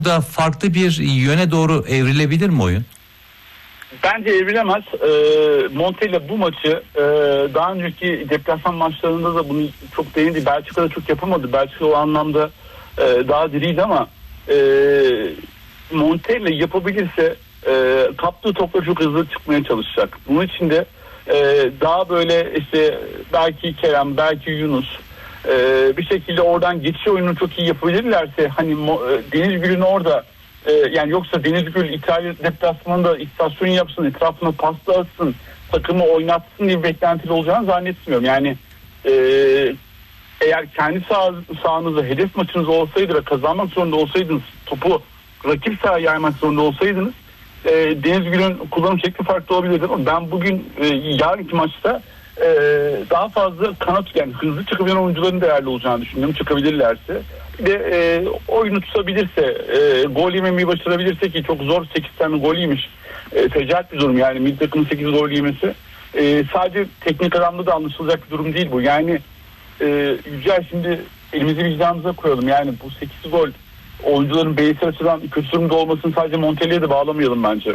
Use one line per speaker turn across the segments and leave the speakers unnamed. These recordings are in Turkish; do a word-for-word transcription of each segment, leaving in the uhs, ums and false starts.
da farklı bir yöne doğru evrilebilir mi oyun?
Bence evrilemez. E, Montella bu maçı e, daha önceki deplasman maçlarında da bunu çok denedi. Belçika'da çok yapamadı. Belçika o anlamda e, daha diriydi ama e, Montella yapabilirse e, kaptığı topla çok hızlı çıkmaya çalışacak. Bunun için de e, daha böyle işte belki Kerem, belki Yunus e, bir şekilde oradan geçiş oyununu çok iyi yapabilirlerse hani e, Deniz Gül'ün orada e, yani yoksa Deniz Gül İtalya deplasmanında istasyon yapsın, etrafına pasta atsın, takımı oynatsın diye bir beklentili olacağını zannetmiyorum. Yani e, eğer kendi sah- sahanızda hedef maçınız olsaydı ve kazanmak zorunda olsaydınız, topu rakip sahaya yaymak zorunda olsaydınız e, Deniz Gül'ün kullanım şekli farklı olabilirdi ama ben bugün e, yarınki maçta e, daha fazla kanat yani hızlı çıkabilen oyuncuların değerli olacağını düşünüyorum. Çıkabilirlerse bir de e, oyunu tutabilirse e, gol yememeyi başarabilirse ki çok zor sekiz tane gol yemiş. E, fecaat bir durum yani milli takımın sekiz gol yemesi. E, sadece teknik adamda da anlaşılacak bir durum değil bu. Yani e, Yücel şimdi elimizi vicdanımıza koyalım. Yani bu sekiz gol oyuncuların bireysel açıdan kötü durumda olmasını sadece Montella'ya da bağlamayalım bence.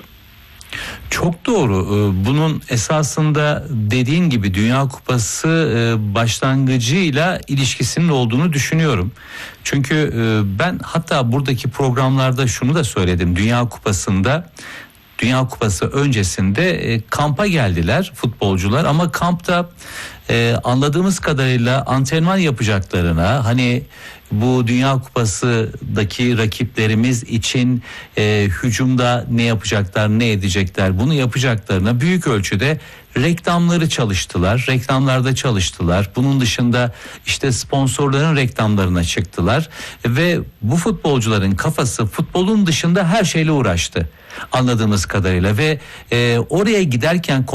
Çok doğru. Bunun esasında dediğin gibi Dünya Kupası başlangıcıyla ilişkisinin olduğunu düşünüyorum. Çünkü ben hatta buradaki programlarda şunu da söyledim. Dünya Kupası'nda Dünya Kupası öncesinde kampa geldiler futbolcular ama kampta anladığımız kadarıyla antrenman yapacaklarına hani bu Dünya Kupası'daki rakiplerimiz için e, hücumda ne yapacaklar, ne edecekler bunu yapacaklarına büyük ölçüde reklamları çalıştılar. Reklamlarda çalıştılar. Bunun dışında işte sponsorların reklamlarına çıktılar ve bu futbolcuların kafası futbolun dışında her şeyle uğraştı anladığımız kadarıyla ve e, oraya giderken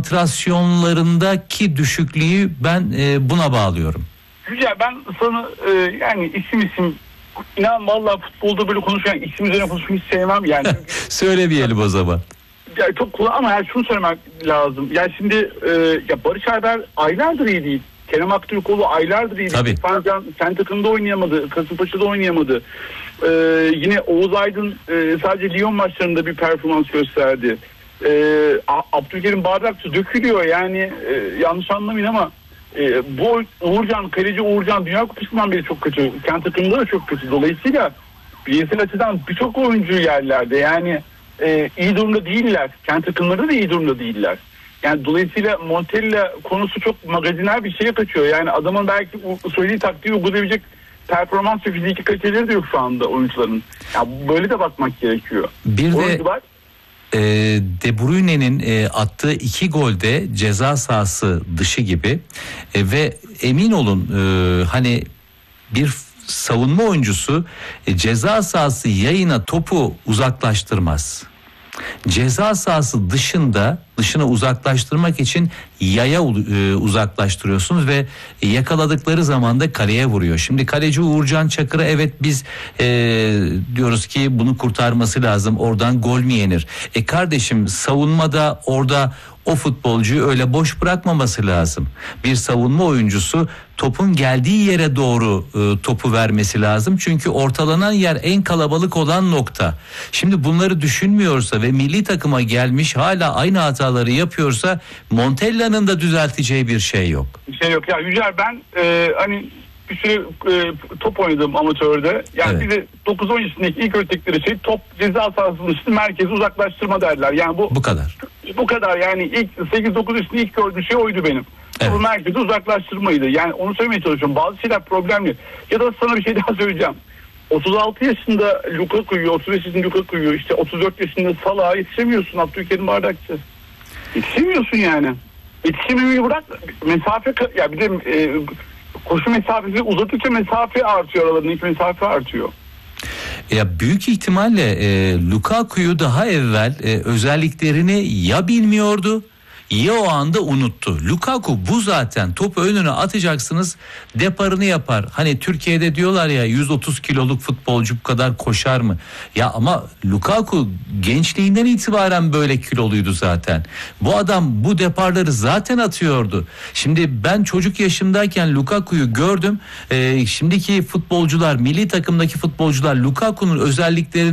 konsantrasyonlarındaki düşüklüğü ben e, buna bağlıyorum.
Güzel, ben sana e, yani isim isim inan vallahi futbolda böyle konuşurken isim üzerine konuşmayı hiç sevmem yani.
Söylemeyelim o zaman.
Ya çok kolay ama her şunu söylemek lazım. Yani şimdi e, ya Barış Alper aylardır iyi değil. Kerem Aktürkoğlu aylardır iyi değil. Fancan kendi takımda oynayamadı. Kasımpaşa'da oynayamadı. E, yine Oğuz Aydın e, sadece Lyon maçlarında bir performans gösterdi. E, Abdülkerim Bardakçı dökülüyor yani e, yanlış anlamayın ama e, bu Uğurcan, kaleci Uğurcan Dünya Kupası'ndan beri çok kötü. Kendi takımda da çok kötü. Dolayısıyla bireysel açıdan birçok oyuncu yerlerde yani e, iyi durumda değiller. Kendi takımları da iyi durumda değiller. Yani dolayısıyla Montella konusu çok magaziner bir şeye kaçıyor. Yani adamın belki söylediği taktiği uygulayabilecek performans ve fiziki kaliteleri de yok şu anda oyuncuların. Yani böyle de bakmak gerekiyor.
Bir Oyuncular, de e, De Bruyne'nin e, attığı iki golde ceza sahası dışı gibi e, ve emin olun e, hani bir savunma oyuncusu e, ceza sahası yayına topu uzaklaştırmaz. Ceza sahası dışında dışına uzaklaştırmak için yaya e, uzaklaştırıyorsunuz ve yakaladıkları zaman da kaleye vuruyor. Şimdi kaleci Uğurcan Çakır'a evet biz e, diyoruz ki bunu kurtarması lazım. Oradan gol mü yenir? E kardeşim savunmada orada o futbolcuyu öyle boş bırakmaması lazım. Bir savunma oyuncusu topun geldiği yere doğru e, topu vermesi lazım. Çünkü ortalanan yer en kalabalık olan nokta. Şimdi bunları düşünmüyorsa ve milli takıma gelmiş hala aynı hataları yapıyorsa Montella'nın da düzelteceği bir şey yok.
Bir şey yok. Ya Yücel ben e, hani bir süre e, top oynadım amatörde. Yani evet. Bir de dokuz on yaşındaki ilk öğrettikleri şey top ceza sahasının üstü merkezi uzaklaştırma derler. Yani bu
bu kadar.
Bu kadar yani ilk sekiz dokuz yaşında ilk gördüğüm şey oydu benim. Evet. Bu merkezi uzaklaştırmaydı. Yani onu söylemeye çalışıyorum. Bazı şeyler problemli. Ya da sana bir şey daha söyleyeceğim. otuz altı yaşında Lukaku'yu, otuz beş yaşında Lukaku'yu, işte otuz dört yaşında Salah'a yetişemiyorsun Abdülkerim Bardakçı. Yetişemiyorsun yani. Yetişememeyi bırak. Mesafe ya bir de e, koşu mesafesi uzadıkça mesafe artıyor, aralarındaki mesafe artıyor.
Ya büyük ihtimalle e, Lukaku'yu daha evvel e, özelliklerini ya bilmiyordu ya o anda unuttu. Lukaku bu zaten topu önüne atacaksınız deparını yapar. Hani Türkiye'de diyorlar ya yüz otuz kiloluk futbolcu bu kadar koşar mı? Ya ama Lukaku gençliğinden itibaren böyle kiloluydu zaten. Bu adam bu deparları zaten atıyordu. Şimdi ben çocuk yaşımdayken Lukaku'yu gördüm. Ee, şimdiki futbolcular, milli takımdaki futbolcular Lukaku'nun özelliklerini